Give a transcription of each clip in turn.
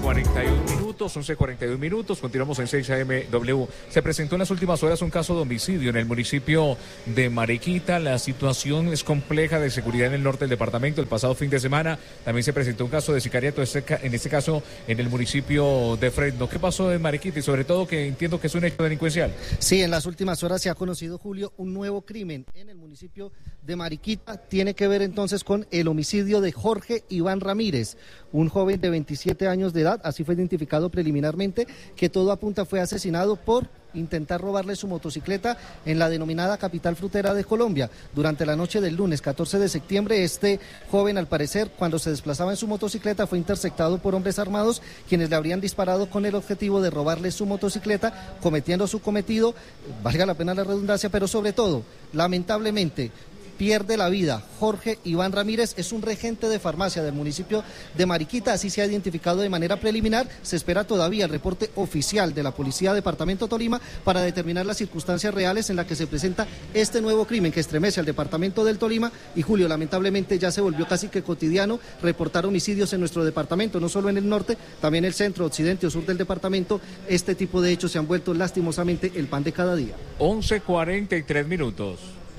11:41 minutos, continuamos en 6 AM/W. Se presentó en las últimas horas un caso de homicidio en el municipio de Mariquita. La situación es compleja de seguridad en el norte del departamento. El pasado fin de semana también se presentó un caso de sicariato, en este caso en el municipio de Fresno. ¿Qué pasó en Mariquita? Y sobre todo que entiendo que es un hecho delincuencial. Sí, en las últimas horas se ha conocido, Julio, un nuevo crimen en el municipio de Mariquita. Tiene que ver entonces con el homicidio de Jorge Iván Ramírez, un joven de 27 años de edad, así fue identificado preliminarmente, que todo apunta fue asesinado por intentar robarle su motocicleta en la denominada capital frutera de Colombia. Durante la noche del lunes 14 de septiembre, este joven, al parecer, cuando se desplazaba en su motocicleta, fue interceptado por hombres armados, quienes le habrían disparado con el objetivo de robarle su motocicleta, cometiendo su cometido, valga la pena la redundancia, pero sobre todo, lamentablemente, pierde la vida. Jorge Iván Ramírez es un regente de farmacia del municipio de Mariquita, así se ha identificado de manera preliminar. Se espera todavía el reporte oficial de la Policía Departamento Tolima para determinar las circunstancias reales en las que se presenta este nuevo crimen que estremece al departamento del Tolima. Y Julio, lamentablemente ya se volvió casi que cotidiano reportar homicidios en nuestro departamento, no solo en el norte, también el centro, occidente o sur del departamento. Este tipo de hechos se han vuelto lastimosamente el pan de cada día. 11:43 minutos.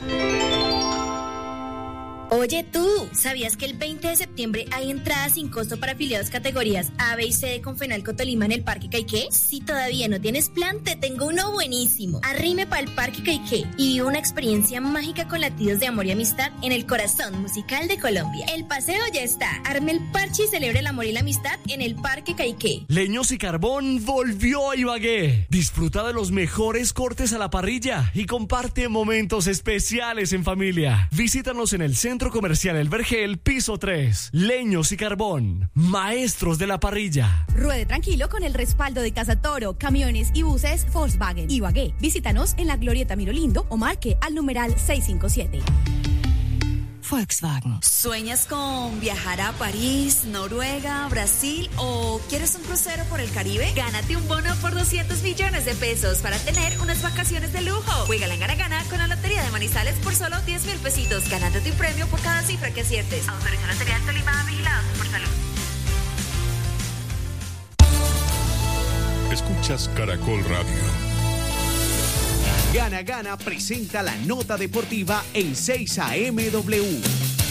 Oye tú, ¿sabías que el 20 de septiembre hay entradas sin costo para afiliados categorías A, B y C de Confenalco Tolima en el Parque Caiqué? Si todavía no tienes plan, te tengo uno buenísimo. Arrime para el Parque Caiqué y vive una experiencia mágica con latidos de amor y amistad en el corazón musical de Colombia. El paseo ya está. Arme el parche y celebre el amor y la amistad en el Parque Caiqué. Leños y Carbón volvió a Ibagué. Disfruta de los mejores cortes a la parrilla y comparte momentos especiales en familia. Visítanos en el Centro Comercial El Vergel, piso 3. Leños y Carbón, maestros de la parrilla. Ruede tranquilo con el respaldo de Casa Toro, camiones y buses Volkswagen Ibagué. Visítanos en la Glorieta Mirolindo o marque al numeral 657. Volkswagen. ¿Sueñas con viajar a París, Noruega, Brasil o quieres un crucero por el Caribe? Gánate un bono por 200 millones de pesos para tener unas vacaciones de lujo. Juégala en Gana Gana con la Lotería de Manizales por solo 10,000 pesitos. Gánate un premio por cada cifra que aciertes. Autorización Lotería del Tolima, vigilado por salud. Escuchas Caracol Radio. Gana Gana presenta la nota deportiva en 6 AM/W.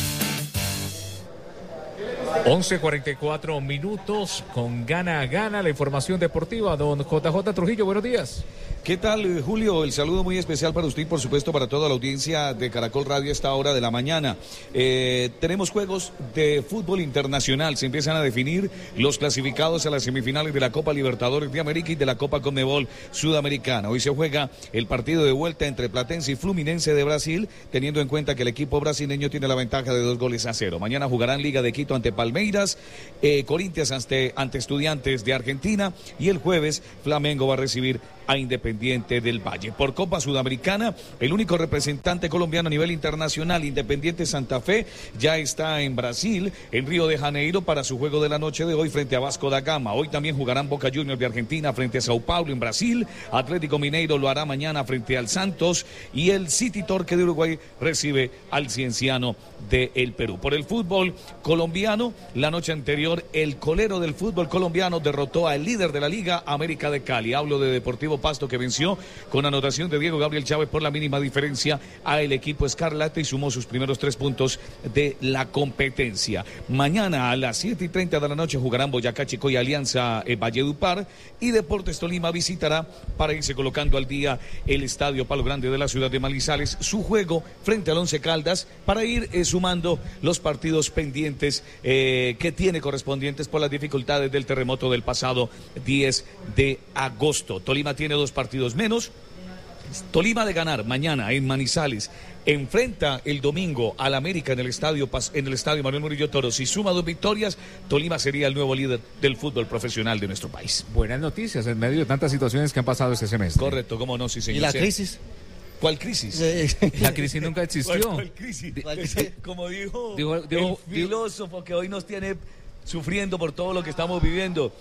11:44 con Gana Gana, la información deportiva. Don JJ Trujillo, buenos días. ¿Qué tal, Julio? El saludo muy especial para usted y, por supuesto, para toda la audiencia de Caracol Radio a esta hora de la mañana. Tenemos juegos de fútbol internacional. Se empiezan a definir los clasificados a las semifinales de la Copa Libertadores de América y de la Copa Conmebol Sudamericana. Hoy se juega el partido de vuelta entre Platense y Fluminense de Brasil, teniendo en cuenta que el equipo brasileño tiene la ventaja de 2-0. Mañana jugarán Liga de Quito ante Palmeiras, Corinthians ante Estudiantes de Argentina, y el jueves Flamengo va a recibir a Independiente del Valle. Por Copa Sudamericana, el único representante colombiano a nivel internacional, Independiente Santa Fe, ya está en Brasil, en Río de Janeiro, para su juego de la noche de hoy frente a Vasco da Gama. Hoy también jugarán Boca Juniors de Argentina frente a Sao Paulo en Brasil. Atlético Mineiro lo hará mañana frente al Santos, y el City Torque de Uruguay recibe al Cienciano de el Perú. Por el fútbol colombiano, la noche anterior, el colero del fútbol colombiano derrotó al líder de la Liga, América de Cali. Hablo de Deportivo Pasto, que venció con anotación de Diego Gabriel Chávez por la mínima diferencia a el equipo escarlata y sumó sus primeros 3 puntos de la competencia. Mañana a las 7:30 de la noche jugarán Boyacá Chico y Alianza Valledupar, y Deportes Tolima visitará, para irse colocando al día, el Estadio Palo Grande de la ciudad de Manizales, su juego frente al Once Caldas, para ir sumando los partidos pendientes que tiene correspondientes por las dificultades del terremoto del pasado 10 de agosto. Tolima tiene 2 partidos menos. Tolima, de ganar mañana en Manizales, enfrenta el domingo al América en el estadio Manuel Murillo Toro. Si suma 2 victorias, Tolima sería el nuevo líder del fútbol profesional de nuestro país. Buenas noticias en medio de tantas situaciones que han pasado este semestre. Correcto, cómo no, sí, señor. ¿Y la crisis? ¿Cuál crisis? La crisis nunca existió. ¿Cuál crisis? Como dijo el filósofo que hoy nos tiene sufriendo por todo lo que estamos viviendo,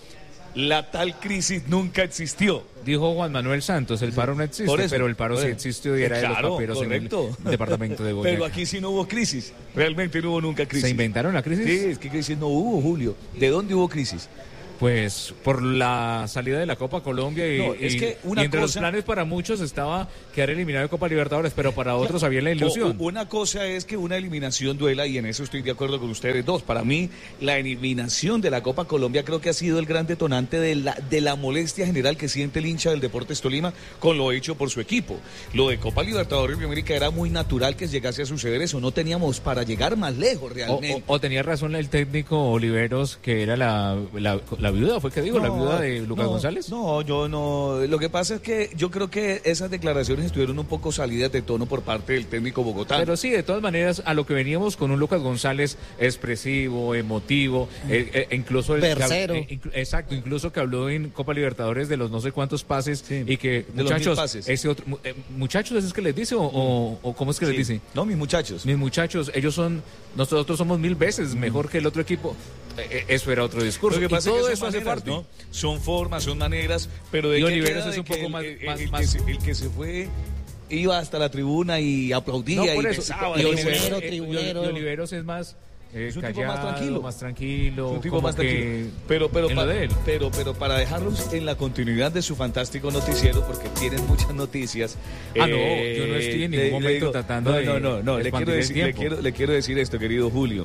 la tal crisis nunca existió. Dijo Juan Manuel Santos, el paro no existe, pero el paro sí existió y era de los paperos, correcto, en el departamento de Boyacá. Pero aquí sí no hubo crisis, realmente no hubo nunca crisis. ¿Se inventaron la crisis? Sí, es que crisis no hubo, Julio. ¿De dónde hubo crisis? Pues por la salida de la Copa Colombia y entre los planes para muchos estaba quedar eliminado de Copa Libertadores, pero para otros había la ilusión. Una cosa es que una eliminación duela, y en eso estoy de acuerdo con ustedes dos. Para mí, la eliminación de la Copa Colombia creo que ha sido el gran detonante de la molestia general que siente el hincha del Deportes Tolima con lo hecho por su equipo. Lo de Copa Libertadores de América era muy natural que llegase a suceder eso, no teníamos para llegar más lejos realmente. O tenía razón el técnico Oliveros, que era la viuda, ¿fue que digo? ¿La viuda de Lucas González? No, yo no. Lo que pasa es que yo creo que esas declaraciones estuvieron un poco salidas de tono por parte del técnico bogotano. Pero sí, de todas maneras, a lo que veníamos con un Lucas González expresivo, emotivo, incluso tercero. Exacto, incluso que habló en Copa Libertadores de los no sé cuántos pases, sí, y que de muchachos, pases. muchachos, ¿es que les dice o cómo es que les dice? No, mis muchachos, nosotros somos 1000 veces mejor que el otro equipo. Eso era otro discurso. Lo que pasa y todo es que eso hace parte, ¿no? Son formas, son maneras, pero de Oliveros es un poco el que se fue iba hasta la tribuna y aplaudía y besaba. Y Oliveros es más es un callado, tipo más tranquilo, un tipo más tranquilo. Pero para dejarlos en la continuidad de su fantástico noticiero, porque tienen muchas noticias. No, yo no estoy en ningún momento tratando de. No. Le quiero decir esto, querido Julio.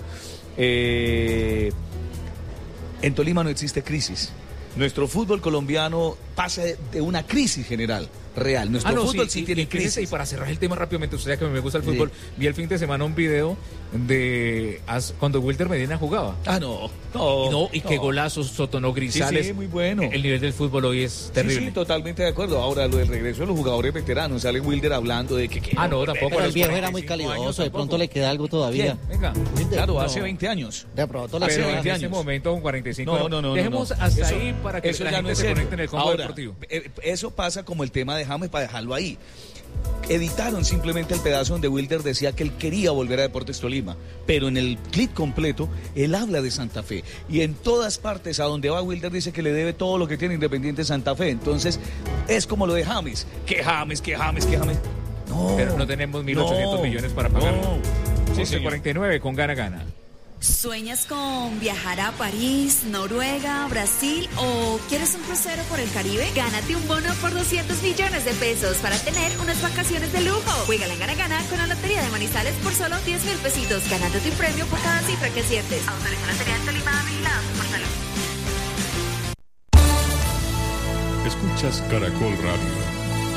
En Tolima no existe crisis. Nuestro fútbol colombiano pasa de una crisis general. Real, nuestro fútbol sí tiene crisis. Y para cerrar el tema rápidamente, usted sabe que me gusta el fútbol, vi el fin de semana un video de cuando Wilder Medina jugaba. Y qué golazos, Sotonó, Grisales. Sí, muy bueno. El nivel del fútbol hoy es terrible. Sí, totalmente de acuerdo. Ahora, lo del regreso de los jugadores veteranos, sale Wilder hablando de que... tampoco. Pero el viejo era muy calidoso, de pronto le queda algo todavía. ¿Quién? Venga, claro, hace 20 años. De pronto hace 20 años. En ese momento con 45. No. Dejemos hasta ahí para que la gente se conecte en el combo deportivo. Eso pasa como el tema de James, para dejarlo ahí. Editaron simplemente el pedazo donde Wilder decía que él quería volver a Deportes Tolima, pero en el clip completo él habla de Santa Fe, y en todas partes a donde va Wilder dice que le debe todo lo que tiene Independiente Santa Fe. Entonces es como lo de James, que James. No, pero no tenemos 1.800 millones para pagarlo. 49 con Gana. ¿Sueñas con viajar a París, Noruega, Brasil o quieres un crucero por el Caribe? Gánate un bono por 200 millones de pesos para tener unas vacaciones de lujo. Juega en Gana con la Lotería de Manizales por solo 10.000 pesitos, ganando tu premio por cada cifra que aciertes. Autoriza Lotería en Tolima, vigilado por Salud. Escuchas Caracol Radio.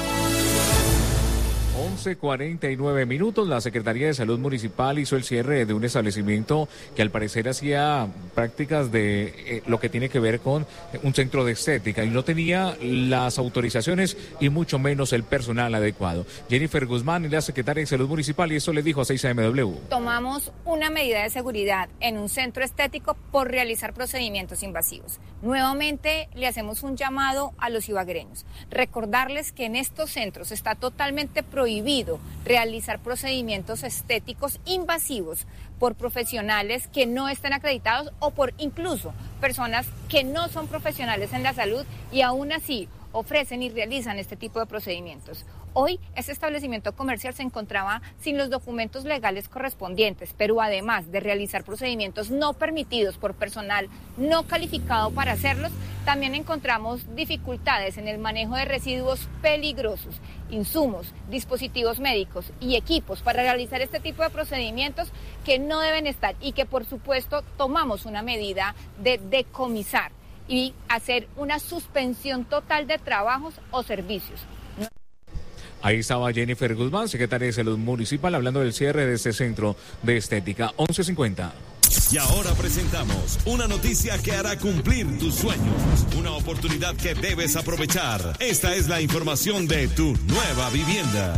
11:49. La Secretaría de Salud Municipal hizo el cierre de un establecimiento que al parecer hacía prácticas de lo que tiene que ver con un centro de estética y no tenía las autorizaciones y mucho menos el personal adecuado. Jennifer Guzmán es la Secretaria de Salud Municipal y eso le dijo a 6AMW. Tomamos una medida de seguridad en un centro estético por realizar procedimientos invasivos. Nuevamente le hacemos un llamado a los ibaguereños. Recordarles que en estos centros está totalmente prohibido realizar procedimientos estéticos invasivos por profesionales que no estén acreditados o por incluso personas que no son profesionales en la salud y aún así ofrecen y realizan este tipo de procedimientos. Hoy, este establecimiento comercial se encontraba sin los documentos legales correspondientes, pero además de realizar procedimientos no permitidos por personal no calificado para hacerlos, también encontramos dificultades en el manejo de residuos peligrosos, insumos, dispositivos médicos y equipos para realizar este tipo de procedimientos que no deben estar y que, por supuesto, tomamos una medida de decomisar y hacer una suspensión total de trabajos o servicios. Ahí estaba Jennifer Guzmán, secretaria de Salud Municipal, hablando del cierre de este centro de estética. 11:50. Y ahora presentamos una noticia que hará cumplir tus sueños. Una oportunidad que debes aprovechar. Esta es la información de tu nueva vivienda.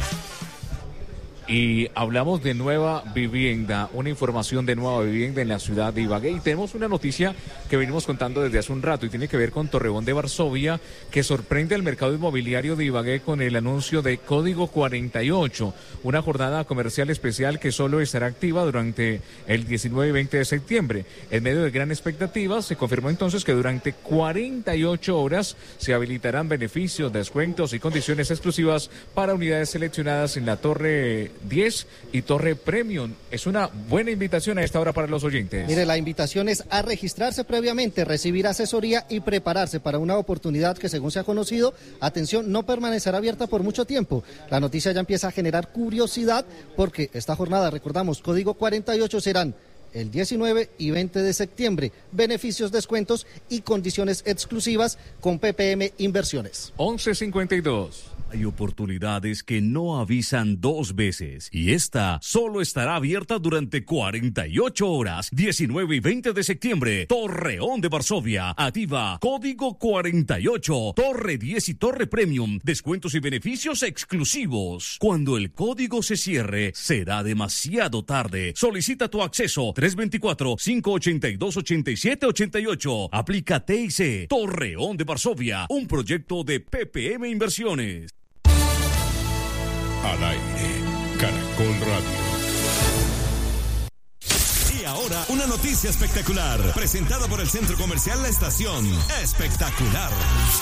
Y hablamos de nueva vivienda, una información de nueva vivienda en la ciudad de Ibagué. Y tenemos una noticia que venimos contando desde hace un rato y tiene que ver con Torreón de Varsovia, que sorprende al mercado inmobiliario de Ibagué con el anuncio de Código 48, una jornada comercial especial que solo estará activa durante el 19 y 20 de septiembre. En medio de gran expectativa, se confirmó entonces que durante 48 horas se habilitarán beneficios, descuentos y condiciones exclusivas para unidades seleccionadas en la Torre 10 y Torre Premium. Es una buena invitación a esta hora para los oyentes. Mire, la invitación es a registrarse previamente, recibir asesoría y prepararse para una oportunidad que, según se ha conocido, atención, no permanecerá abierta por mucho tiempo. La noticia ya empieza a generar curiosidad porque esta jornada, recordamos, código 48 serán el 19 y 20 de septiembre. Beneficios, descuentos y condiciones exclusivas con PPM Inversiones. 11:52. Hay oportunidades que no avisan dos veces y esta solo estará abierta durante 48 horas, 19 y 20 de septiembre. Torreón de Varsovia, activa código 48, Torre 10 y Torre Premium, descuentos y beneficios exclusivos. Cuando el código se cierre, será demasiado tarde. Solicita tu acceso 324-582-8788. Aplica TIC. Torreón de Varsovia, un proyecto de PPM Inversiones. Al aire, Caracol Radio. Y ahora, una noticia espectacular, presentada por el Centro Comercial La Estación. Espectacular.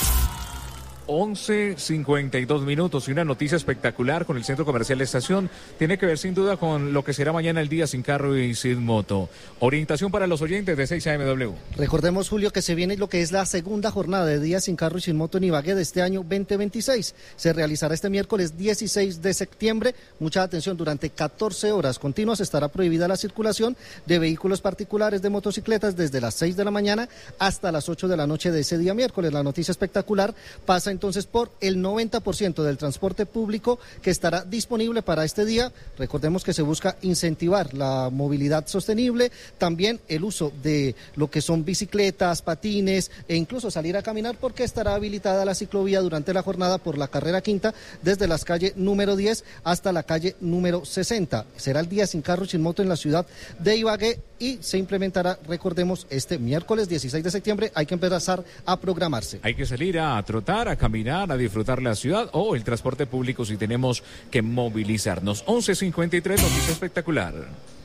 11:52 minutos y una noticia espectacular con el Centro Comercial La Estación. Tiene que ver sin duda con lo que será mañana el día sin carro y sin moto. Orientación para los oyentes de 6 AMW. Recordemos, Julio, que se viene lo que es la segunda jornada de día sin carro y sin moto en Ibagué de este año 2026. Se realizará este miércoles 16 de septiembre. Mucha atención, durante 14 horas continuas estará prohibida la circulación de vehículos particulares, de motocicletas, desde las 6 de la mañana hasta las 8 de la noche de ese día miércoles. La noticia espectacular pasa entonces por el 90% del transporte público que estará disponible para este día. Recordemos que se busca incentivar la movilidad sostenible, también el uso de lo que son bicicletas, patines e incluso salir a caminar, porque estará habilitada la ciclovía durante la jornada por la carrera quinta desde las calle número 10 hasta la calle número 60. Será el día sin carro y sin moto en la ciudad de Ibagué y se implementará, recordemos, este miércoles 16 de septiembre. Hay que empezar a programarse. Hay que salir a trotar, a caminar, a disfrutar la ciudad o el transporte público si tenemos que movilizarnos. 11:53, noticia espectacular.